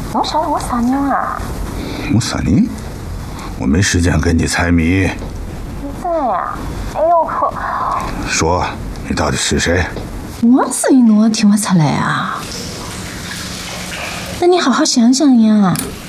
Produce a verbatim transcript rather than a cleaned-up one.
侬晓得我啥人啊？ 我啥人？我没时间跟你猜谜。 你在呀？哎呦可！ 说，你到底是谁？ 我声音侬也听不出来啊？那你好好想想呀。